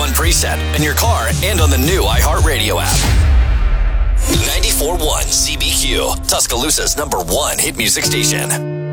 preset in your car and on the new iHeartRadio app. 94.1 CBQ, Tuscaloosa's #1 hit music station.